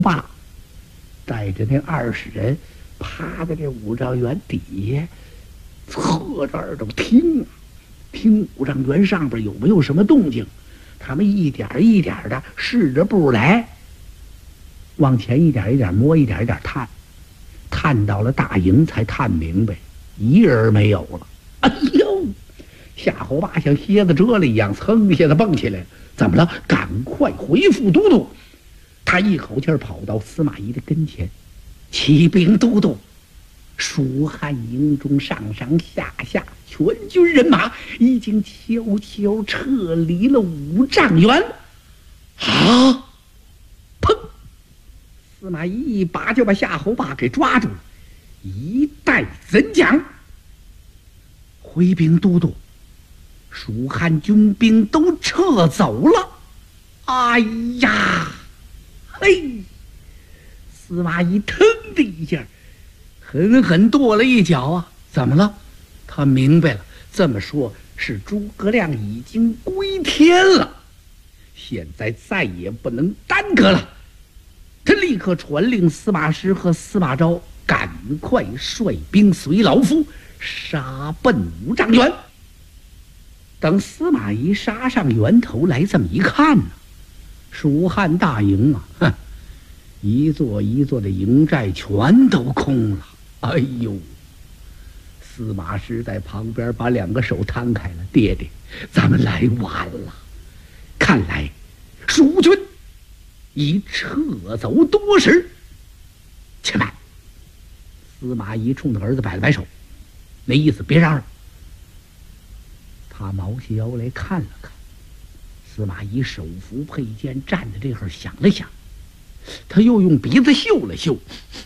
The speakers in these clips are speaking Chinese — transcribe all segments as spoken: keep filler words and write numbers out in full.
爸带着那二十人趴在这五丈原底下，侧着耳朵听，听五丈原上边有没有什么动静。他们一点一点的试着步来，往前一点一点摸，一点一点探，探到了大营才探明白，一人没有了。哎呦！夏侯霸像蝎子蛰了一样，噌一下子蹦起来，怎么了？赶快回复都督！他一口气跑到司马懿的跟前，启禀都督，蜀汉营中上上下下全军人马已经悄悄撤离了五丈原。啊！砰！司马懿一把就把夏侯霸给抓住了，一带怎讲？回禀都督，蜀汉军兵都撤走了。哎呀！嘿！司马懿腾的一下狠狠跺了一脚啊！怎么了？他明白了，这么说是诸葛亮已经归天了，现在再也不能耽搁了。他立刻传令司马师和司马昭赶快率兵随老夫杀奔五丈原。等司马懿杀上源头来，这么一看呢，蜀汉大营啊，哼，一座一座的营寨全都空了。哎呦！司马师在旁边把两个手摊开了，爹爹，咱们来晚了。看来蜀军已撤走多时。且慢！司马懿冲着儿子摆了摆手，那意思别嚷嚷。他毛起腰来看了看，司马懿手扶佩剑站在这会儿，想了想，他又用鼻子嗅了嗅，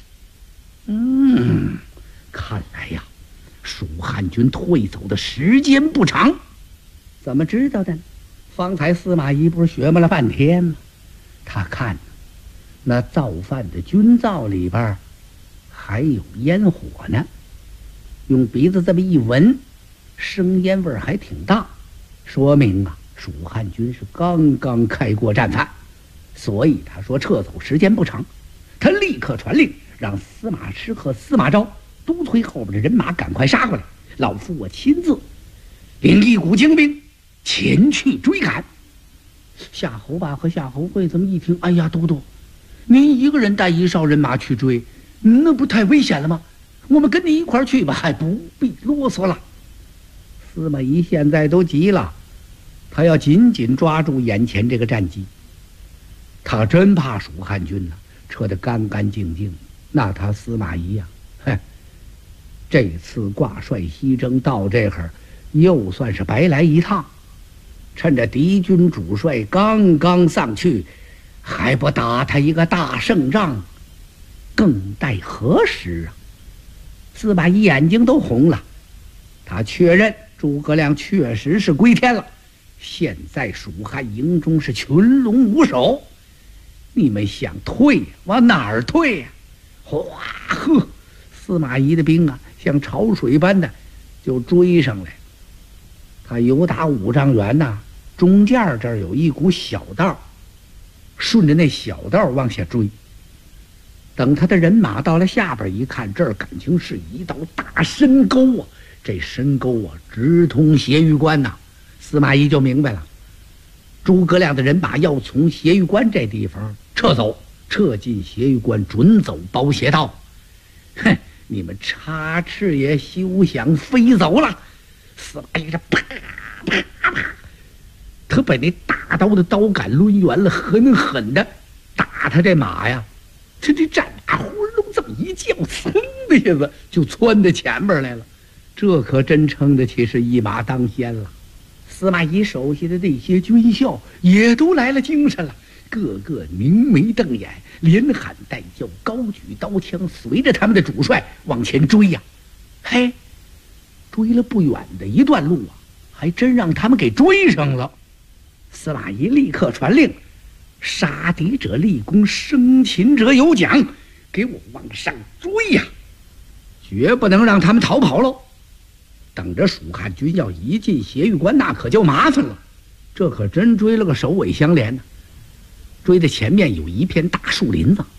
嗯，看来呀，蜀汉军退走的时间不长。怎么知道的呢？方才司马懿不是学摸了半天吗？他看那造饭的军灶里边还有烟火呢，用鼻子这么一闻，生烟味还挺大，说明啊，蜀汉军是刚刚开过战饭，所以他说撤走时间不长。他立刻传令，让司马师和司马昭督催后边的人马赶快杀过来，老夫我亲自领一股精兵前去追赶。夏侯霸和夏侯会这么一听，哎呀，都督，您一个人带一哨人马去追，那不太危险了吗？我们跟你一块儿去吧，还不必啰嗦了。司马懿现在都急了，他要紧紧抓住眼前这个战机。他真怕蜀汉军呢撤得干干净净，那他司马懿呀、啊，哼，这次挂帅西征到这会儿，又算是白来一趟。趁着敌军主帅刚刚丧去，还不打他一个大胜仗，更待何时啊？司马懿眼睛都红了，他确认诸葛亮确实是归天了，现在蜀汉营中是群龙无首，你们想退往哪儿退呀、啊？哗呵，司马懿的兵啊，像潮水般的就追上来。他由打五丈原呐、啊，中间这儿有一股小道，顺着那小道往下追。等他的人马到了下边一看，这儿感情是一道大深沟啊！这深沟啊，直通斜峪关呐、啊。司马懿就明白了，诸葛亮的人马要从斜峪关这地方撤走，撤进斜峪关，准走包斜道。哼，你们插翅也休想飞走了！司马懿这啪啪啪，他把那大刀的刀杆抡圆了，狠狠的打他这马呀！这这战马呼隆这么一叫，嗖的一下子就窜到前边来了。这可真称得起是一马当先了。司马懿手下的那些军校也都来了精神了，个个凝眉瞪眼，连喊带叫，高举刀枪，随着他们的主帅往前追呀、啊。嘿，追了不远的一段路啊，还真让他们给追上了。司马懿立刻传令，杀敌者立功，生擒者有奖，给我往上追呀、啊，绝不能让他们逃跑喽。等着蜀汉军要一进斜峪关，那可就麻烦了，这可真追了个首尾相连呢、啊。追的前面有一片大树林子，